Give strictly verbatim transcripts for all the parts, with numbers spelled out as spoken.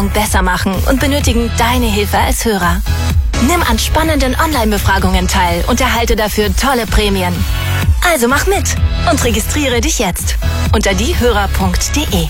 besser machen und benötigen deine Hilfe als Hörer. Nimm an spannenden Online-Befragungen teil und erhalte dafür tolle Prämien. Also mach mit und registriere dich jetzt unter diehörer punkt de.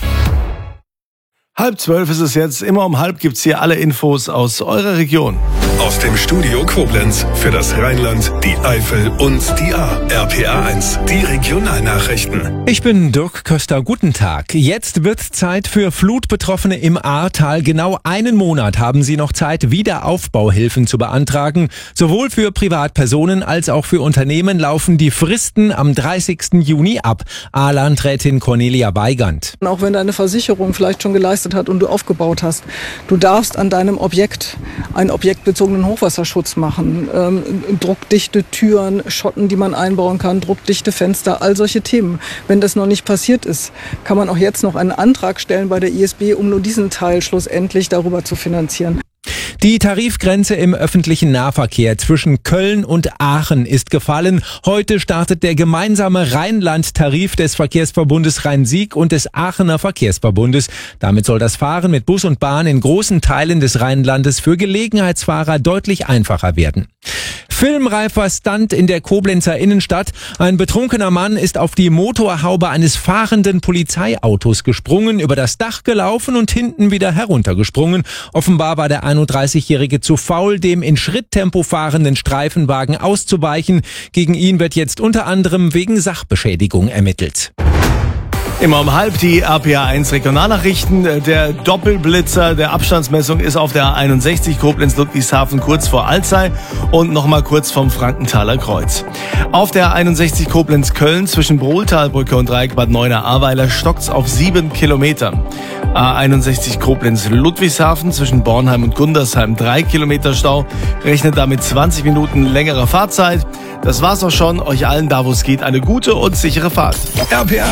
Halb zwölf ist es jetzt. Immer um halb gibt's hier alle Infos aus eurer Region. Aus dem Studio Koblenz für das Rheinland, die Eifel und die A. R P A eins, die Regionalnachrichten. Ich bin Dirk Köster, guten Tag. Jetzt wird Zeit für Flutbetroffene im Ahrtal. Genau einen Monat haben sie noch Zeit, Wiederaufbauhilfen zu beantragen. Sowohl für Privatpersonen als auch für Unternehmen laufen die Fristen am dreißigsten Juni ab. A-Landrätin Cornelia Weigand. Auch wenn deine Versicherung vielleicht schon geleistet hat und du aufgebaut hast, du darfst an deinem Objekt einen objektbezogenen Hochwasserschutz machen. Ähm, druckdichte Türen, Schotten, die man einbauen kann, druckdichte Fenster, all solche Themen. Wenn das noch nicht passiert ist, kann man auch jetzt noch einen Antrag stellen bei der I S B, um nur diesen Teil schlussendlich darüber zu finanzieren. Die Tarifgrenze im öffentlichen Nahverkehr zwischen Köln und Aachen ist gefallen. Heute startet der gemeinsame Rheinland-Tarif des Verkehrsverbundes Rhein-Sieg und des Aachener Verkehrsverbundes. Damit soll das Fahren mit Bus und Bahn in großen Teilen des Rheinlandes für Gelegenheitsfahrer deutlich einfacher werden. Filmreifer Stunt in der Koblenzer Innenstadt. Ein betrunkener Mann ist auf die Motorhaube eines fahrenden Polizeiautos gesprungen, über das Dach gelaufen und hinten wieder heruntergesprungen. Offenbar war der einunddreißigjährige zu faul, dem in Schritttempo fahrenden Streifenwagen auszuweichen. Gegen ihn wird jetzt unter anderem wegen Sachbeschädigung ermittelt. Immer um halb die R P A eins Regionalnachrichten. Der Doppelblitzer der Abstandsmessung ist auf der A einundsechzig Koblenz-Ludwigshafen kurz vor Alzey und nochmal kurz vom Frankenthaler Kreuz. Auf der A einundsechzig Koblenz-Köln zwischen Brohltalbrücke und Dreieck Bad Neuenahr-Ahrweiler stockt's auf sieben Kilometer. A einundsechzig Koblenz-Ludwigshafen zwischen Bornheim und Gundersheim drei Kilometer Stau. Rechnet damit zwanzig Minuten längerer Fahrzeit. Das war's auch schon. Euch allen da, wo es geht, eine gute und sichere Fahrt. R P A